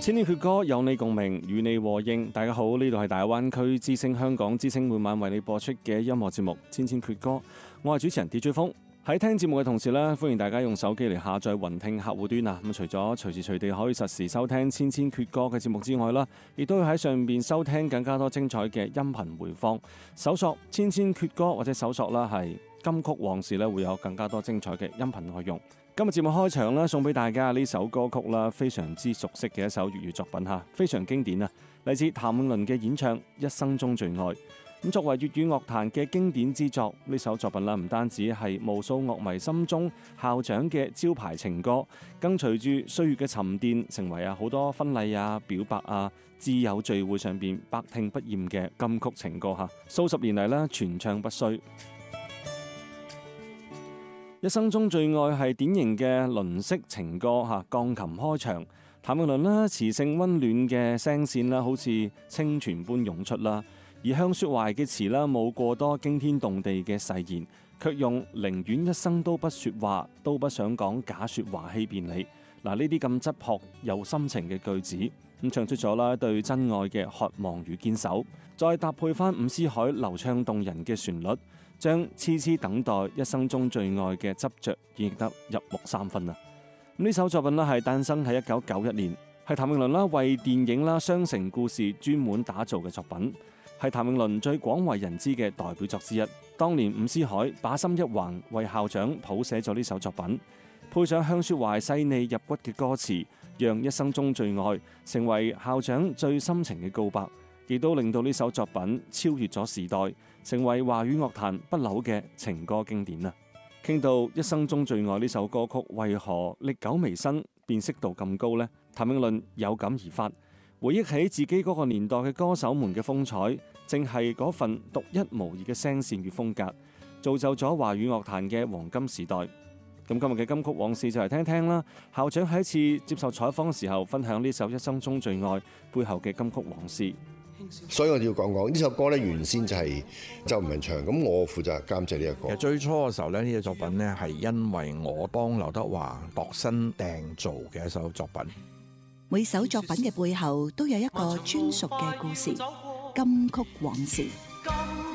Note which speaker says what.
Speaker 1: 千年闕歌有你共鳴，與你和應。大家好，呢度係大灣區之聲香港之聲每晚為你播出嘅音樂節目《千千闕歌》，我係主持人 DJ 風。喺聽節目嘅同時呢，歡迎大家用手機嚟下載雲聽客戶端啊！咁除咗隨時隨地可以實時收聽《千千闕歌》嘅節目之外啦，亦都會喺上面收聽更加多精彩嘅音頻回放。搜索《千千闕歌》或者搜索啦係金曲往事呢，會有更加多精彩嘅音頻內容。今日節目開場啦，送俾大家呢首歌曲啦，非常之熟悉嘅一首粵語作品吓，非常經典啊！嚟自譚詠麟嘅演唱《一生中最愛》。咁作為粵語樂壇嘅經典之作，呢首作品啦，唔單止係無數樂迷心中校長嘅招牌情歌，更隨住歲月嘅沉澱，成為好多婚禮啊、表白啊、摯友聚會上邊百聽不厭嘅金曲情歌吓，數十年嚟啦，傳唱不衰。一生中最愛係典型嘅輪式情歌吓，鋼琴開場，譚詠麟啦，磁性溫暖嘅聲線啦，好似清泉般湧出啦。而向雪懷嘅詞啦，冇過多驚天動地嘅誓言，卻用寧願一生都不說話，都不想講假說話欺騙你。嗱，呢啲咁質樸又深情嘅句子，咁唱出咗啦對真愛嘅渴望與堅守，再搭配翻伍思凱流暢動人嘅旋律，將痴痴等待一生中最愛嘅執着演繹得入木三分啊！呢首作品啦係誕生喺1991年，係譚詠麟啦為電影啦《雙城故事》專門打造嘅作品。係譚詠麟最廣為人知嘅代表作之一。當年伍思凱把心一橫，為校長譜寫咗呢首作品，配上向雪懷細膩入骨嘅歌詞，讓一生中最愛成為校長最深情嘅告白，亦都令到呢首作品超越咗時代，成為華語樂壇不朽嘅情歌經典啊！傾到一生中最愛呢首歌曲，為何歷久彌新、辨識度咁高呢？譚詠麟有感而發，回憶起自己嗰個年代嘅歌手們嘅風采，正係嗰份獨一無二嘅聲線與風格，造就咗華語樂壇嘅黃金時代。咁今日嘅金曲往事就嚟聽聽啦。校長喺一次接受採訪嘅時候，分享呢首《一生中最愛》背後嘅金曲往事。
Speaker 2: 所以我哋要講呢首歌咧，原先就係周文唱，咁我負責監製呢一個。
Speaker 3: 其實最初嘅時候咧，呢隻作品咧係因為我幫劉德華度身訂造嘅一首作品。
Speaker 4: 每首作品嘅背後都有一個專屬嘅故事，金曲往事。